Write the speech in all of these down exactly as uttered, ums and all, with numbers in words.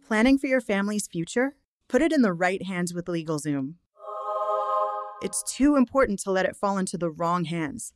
Planning for your family's future? Put it in the right hands with LegalZoom. It's too important to let it fall into the wrong hands.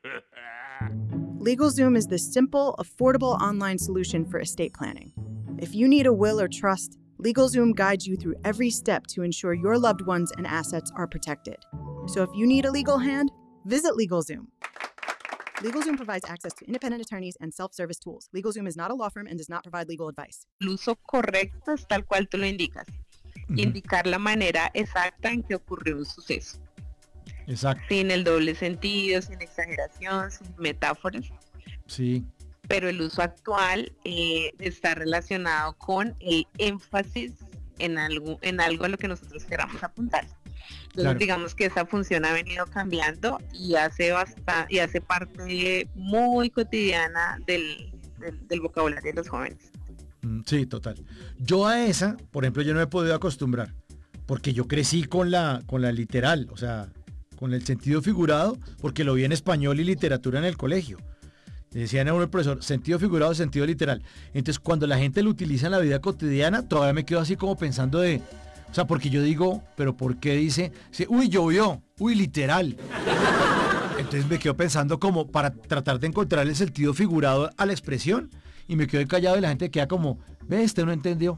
LegalZoom is the simple, affordable online solution for estate planning. If you need a will or trust, LegalZoom guides you through every step to ensure your loved ones and assets are protected. So if you need a legal hand, visit LegalZoom. LegalZoom provides access to independent attorneys and self-service tools. LegalZoom is not a law firm and does not provide legal advice. El uso correcto es tal cual tú lo indicas. Uh-huh. Indicar la manera exacta en que ocurrió un suceso. Exacto. Sin el doble sentido, sin exageración, sin metáforas. Sí. Pero el uso actual eh, está relacionado con el énfasis en algo, en algo a lo que nosotros queramos apuntar. Entonces, claro, digamos que esa función ha venido cambiando y hace bastante, y hace parte muy cotidiana del, del, del vocabulario de los jóvenes. Sí, total. Yo a esa, por ejemplo, yo no me he podido acostumbrar, porque yo crecí con la, con la literal, o sea, con el sentido figurado, porque lo vi en español y literatura en el colegio. Decían a uno el profesor, sentido figurado, sentido literal. Entonces, cuando la gente lo utiliza en la vida cotidiana, todavía me quedo así como pensando de... O sea, porque yo digo, pero ¿por qué dice? Uy, llovió, uy, literal. Entonces me quedo pensando como para tratar de encontrar el sentido figurado a la expresión. Y me quedo callado y la gente queda como, ve, este no entendió.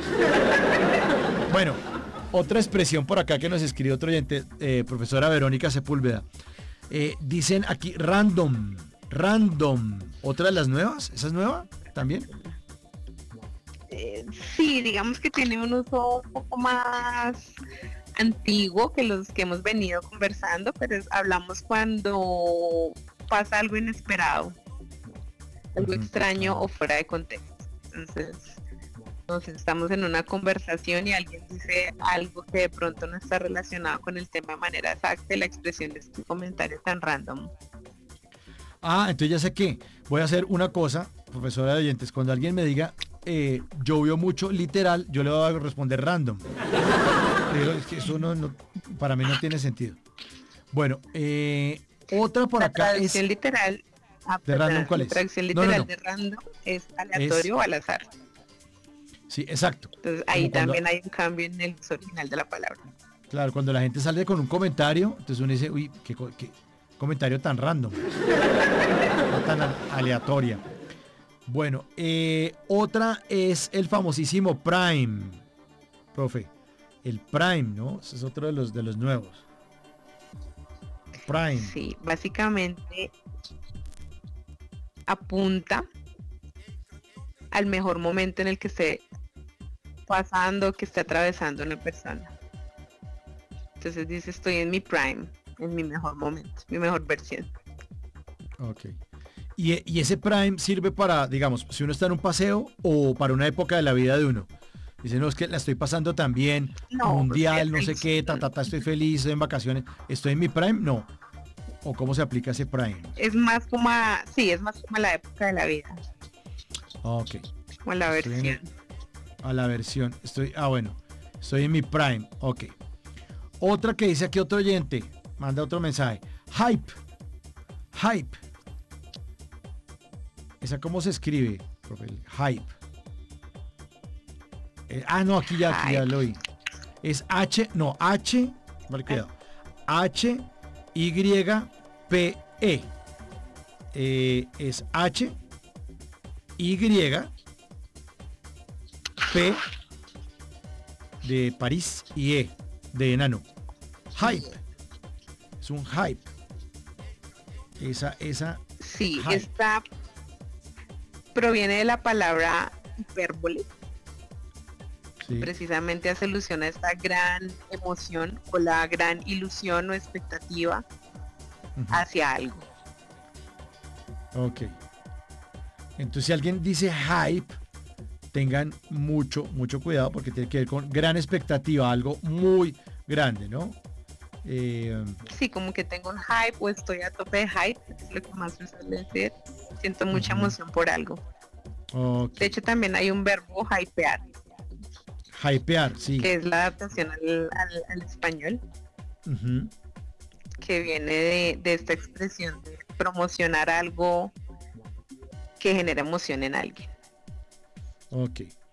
Bueno, otra expresión por acá que nos escribió otro oyente, eh, profesora Verónica Sepúlveda. Eh, dicen aquí random, random. ¿Otra de las nuevas? ¿Esa es nueva también? Eh, sí, digamos que tiene un uso un poco más antiguo que los que hemos venido conversando, pero es, hablamos cuando pasa algo inesperado, algo uh-huh. extraño o fuera de contexto. Entonces, entonces estamos en una conversación y alguien dice algo que de pronto no está relacionado con el tema de manera exacta y la expresión de este comentario tan random. Ah, entonces ya sé que voy a hacer una cosa, profesora de oyentes, cuando alguien me diga eh, llovió mucho, literal, yo le voy a responder random. Pero es que eso no, no, para mí no tiene sentido. Bueno, eh, otra por la acá es... traducción literal... Ah, ¿De random cuál es? La traducción literal no, no, no. de random es aleatorio es... o al azar. Sí, exacto. Entonces ahí cuando... también hay un cambio en el uso original de la palabra. Claro, cuando la gente sale con un comentario, entonces uno dice, uy, qué, qué comentario tan random, no tan aleatoria. Bueno, eh, otra es el famosísimo Prime, profe. El Prime, ¿no? Ese es otro de los de los nuevos. Prime. Sí, básicamente apunta al mejor momento en el que esté pasando, que esté atravesando una persona. Entonces dice, estoy en mi prime, en mi mejor momento, mi mejor versión. Ok. Y, y ese prime sirve para, digamos, si uno está en un paseo o para una época de la vida de uno. Dice, no, es que la estoy pasando tan bien, no, mundial, pues, no sé qué, ta, ta, ta, estoy feliz, estoy en vacaciones, estoy en mi prime, no. ¿O cómo se aplica ese prime? Es más como, a, sí, es más como a la época de la vida. Ok. Como a la versión. En, a la versión, estoy, ah bueno, estoy en mi prime, ok. Otra que dice aquí otro oyente, manda otro mensaje, hype, hype. ¿Esa cómo se escribe, profe? Hype. Eh, ah, no, aquí ya, aquí ya lo oí. Es H, no, H, vale, cuidado. H, Y, P, E. Eh, es H, Y, P, de París, y E, de enano. Hype. Es un hype. Esa, esa. Sí, hype. Esta proviene de la palabra hipérbole. Sí. Precisamente hace alusión a esta gran emoción o la gran ilusión o expectativa uh-huh. hacia algo. Ok. Entonces si alguien dice hype, tengan mucho, mucho cuidado porque tiene que ver con gran expectativa, algo muy grande, ¿no? Eh, sí, como que tengo un hype o estoy a tope de hype, es lo que más me suele decir. Siento mucha uh-huh. emoción por algo. Okay. De hecho también hay un verbo hypear. Hypear, sí. Que es la adaptación al, al, al español. Uh-huh. Que viene de, de esta expresión de promocionar algo que genera emoción en alguien. Ok.